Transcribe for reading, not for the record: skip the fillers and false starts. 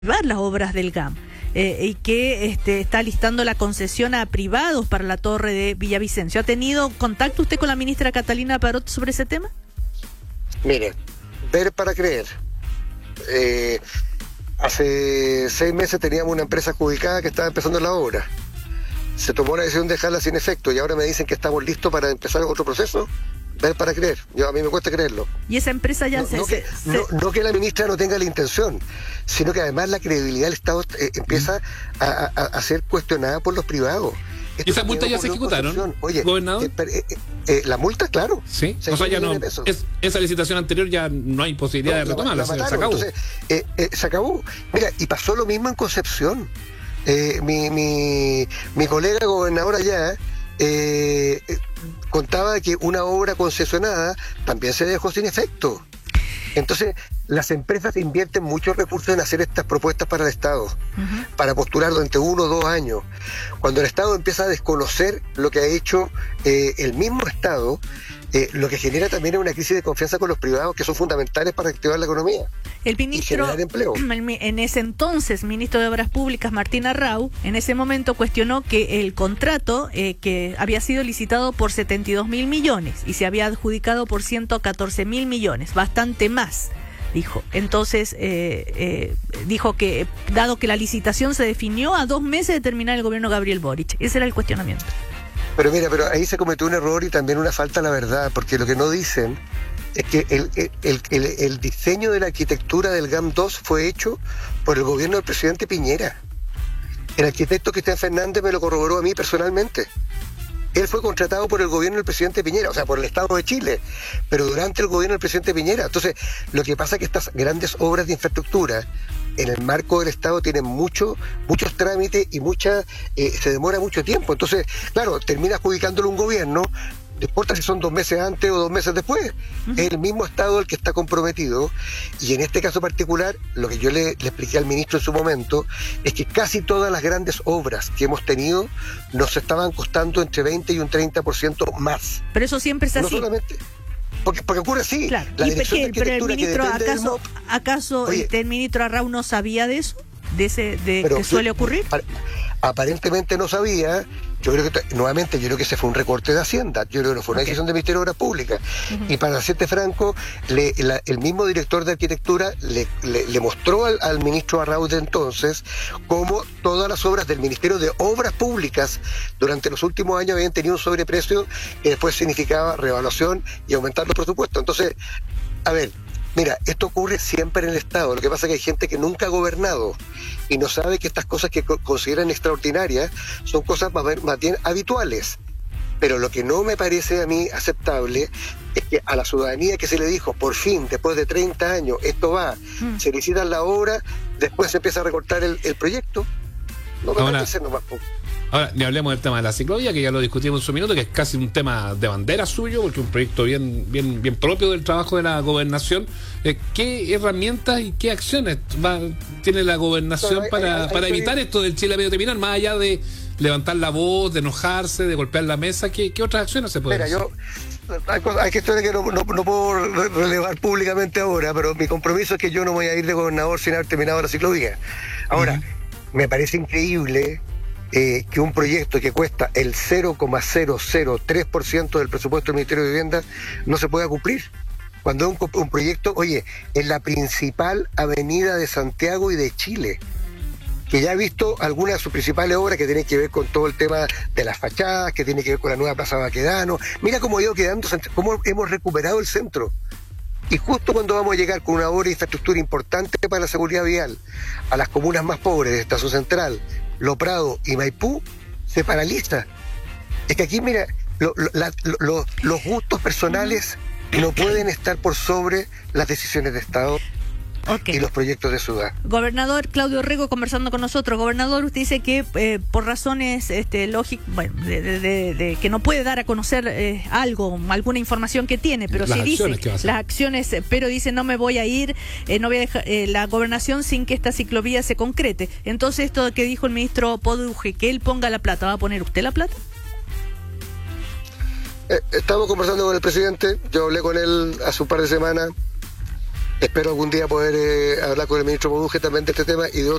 las obras del GAM y que está listando la concesión a privados para la torre de Villavicencio. ¿Ha tenido contacto usted con la ministra Catalina Parot sobre ese tema? Mire, ver para creer. Hace 6 meses teníamos una empresa adjudicada que estaba empezando la obra. Se tomó la decisión de dejarla sin efecto y ahora me dicen que estamos listos para empezar otro proceso. Ver para creer. A mí me cuesta creerlo. Y esa empresa ya no que la ministra no tenga la intención, sino que además la credibilidad del Estado empieza a ser cuestionada por los privados. ¿Y esas multas ya se ejecutaron, Oye, gobernador? La multa, claro. Sí, o sea, ya no. Esa licitación anterior ya no hay posibilidad de retomarla. Se acabó. Entonces, se acabó. Mira, y pasó lo mismo en Concepción. Mi colega gobernador allá contaba que una obra concesionada también se dejó sin efecto. Entonces, las empresas invierten muchos recursos en hacer estas propuestas para el Estado, para postular durante 1 o 2 años. Cuando el Estado empieza a desconocer lo que ha hecho el mismo Estado, lo que genera también es una crisis de confianza con los privados que son fundamentales para activar la economía. El ministro, y generar empleo. En ese entonces, ministro de Obras Públicas, Martín Arrau, en ese momento cuestionó que el contrato que había sido licitado por 72.000 millones y se había adjudicado por 114.000 millones, bastante más, dijo. Entonces, dijo que, dado que la licitación se definió a 2 meses de terminar el gobierno Gabriel Boric, ese era el cuestionamiento. Pero mira, ahí se cometió un error y también una falta a la verdad, porque lo que no dicen es que el diseño de la arquitectura del GAM 2 fue hecho por el gobierno del presidente Piñera. El arquitecto Cristian Fernández me lo corroboró a mí personalmente. Él fue contratado por el gobierno del presidente Piñera, o sea, por el Estado de Chile, pero durante el gobierno del presidente Piñera. Entonces, lo que pasa es que estas grandes obras de infraestructura, en el marco del Estado, tienen muchos trámites y se demora mucho tiempo. Entonces, claro, termina adjudicándolo un gobierno, no importa si son 2 meses antes o 2 meses después. Es el mismo Estado el que está comprometido, y en este caso particular, lo que yo le expliqué al ministro en su momento, es que casi todas las grandes obras que hemos tenido nos estaban costando entre 20 y un 30% más. Pero eso siempre es así. No solamente... Porque ocurre así. Claro. Pero el ministro, ¿acaso el ministro Arrau no sabía de eso? ¿Que suele ocurrir? Aparentemente no sabía. Yo creo que ese fue un recorte de Hacienda. Yo creo que no fue una decisión del Ministerio de Obras Públicas. Y para serte franco, el mismo director de Arquitectura le mostró al ministro Arrau de entonces cómo todas las obras del Ministerio de Obras Públicas durante los últimos años habían tenido un sobreprecio que después significaba revaluación y aumentar los presupuestos. Entonces, a ver, mira, esto ocurre siempre en el Estado. Lo que pasa es que hay gente que nunca ha gobernado y no sabe que estas cosas que consideran extraordinarias son cosas más bien habituales. Pero lo que no me parece a mí aceptable es que a la ciudadanía que se le dijo, por fin, después de 30 años, esto va, se licitan la obra, después se empieza a recortar el proyecto. No me parece nomás. Ahora, ni hablemos del tema de la ciclovía, que ya lo discutimos en su minuto, que es casi un tema de bandera suyo, porque es un proyecto bien propio del trabajo de la gobernación. ¿Qué herramientas y qué acciones tiene la gobernación para evitar esto del Chile a medio terminal, más allá de levantar la voz, de enojarse, de golpear la mesa? ¿Qué otras acciones se pueden hacer? Hay cuestiones que no puedo relevar públicamente ahora, pero mi compromiso es que yo no voy a ir de gobernador sin haber terminado la ciclovía. Ahora, me parece increíble que un proyecto que cuesta el 0,003% del presupuesto del Ministerio de Vivienda no se pueda cumplir. Cuando es un proyecto, en la principal avenida de Santiago y de Chile, que ya he visto algunas de sus principales obras que tienen que ver con todo el tema de las fachadas, que tiene que ver con la nueva Plaza Baquedano. Mira cómo ha ido quedando, cómo hemos recuperado el centro. Y justo cuando vamos a llegar con una obra de infraestructura importante para la seguridad vial a las comunas más pobres de Estación Central, Lo Prado y Maipú, se paraliza. Es que aquí, mira, los gustos personales no pueden estar por sobre las decisiones de Estado y los proyectos de ciudad. Gobernador Claudio Rego conversando con nosotros. Gobernador, usted dice que por razones lógicas, bueno, de que no puede dar a conocer alguna información que tiene, pero sí dice las acciones, pero dice no me voy a ir, no voy a dejar la gobernación sin que esta ciclovía se concrete. Entonces, esto que dijo el ministro Poduje, que él ponga la plata, ¿va a poner usted la plata? Estamos conversando con el presidente, yo hablé con él hace un par de semanas. Espero algún día poder hablar con el ministro Moduje también de este tema y de